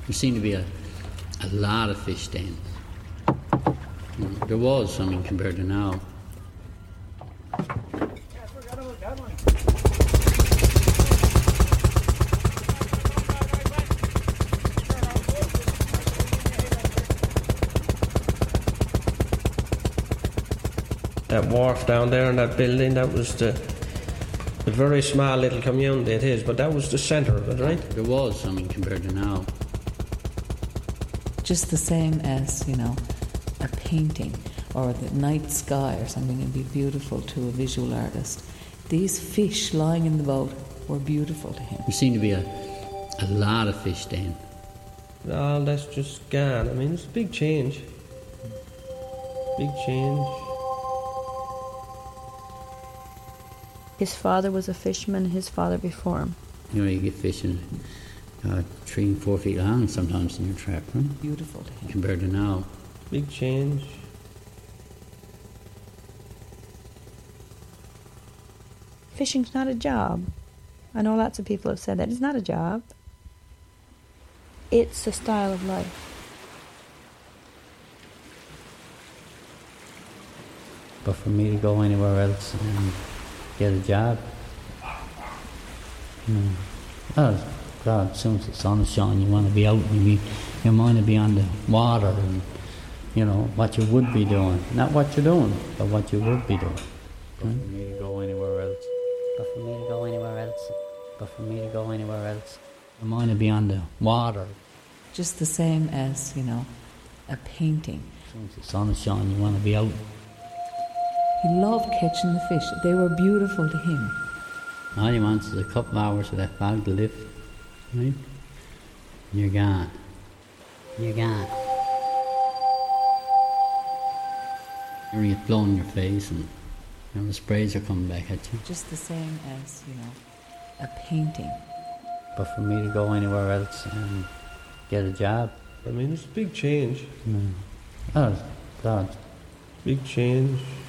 There seemed to be a lot of fish then. There was, compared to now. That wharf down there in that building, that was the very small little community it is, but that was the centre of it, right? There was, compared to now. Just the same as, a painting or the night sky or something would be beautiful to a visual artist. These fish lying in the boat were beautiful to him. There seemed to be a lot of fish then. All that's just gone. It's a big change. Big change. His father was a fisherman, his father before him. You get fishing 3 and 4 feet long sometimes in your trap, right? Beautiful to him. Compared to now. Big change. Fishing's not a job. I know lots of people have said that. It's not a job. It's a style of life. But for me to go anywhere else and get a job, God, as soon as the sun is shining, you want to be out and your mind to be on the water and, what you would be doing. Not what you're doing, but what you would be doing. But for me to go anywhere else. But for me to go anywhere else. But for me to go anywhere else. Your mind to be on the water. Just the same as, a painting. As soon as the sun is shining, you want to be out. He loved catching the fish. They were beautiful to him. All he wants is a couple hours of that fog to lift, right? And you're gone. You're gone. You get blown in your face and the sprays are coming back at you. Just the same as, a painting. But for me to go anywhere else and get a job. It's a big change. God. Big change.